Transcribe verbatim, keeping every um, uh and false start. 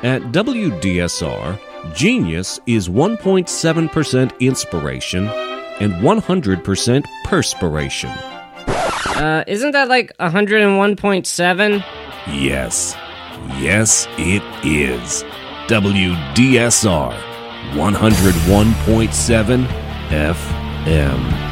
At W D S R, genius is one point seven percent inspiration and one hundred percent perspiration. Uh, isn't that like one hundred one point seven? Yes. Yes, it is. W D S R, one hundred one point seven F M.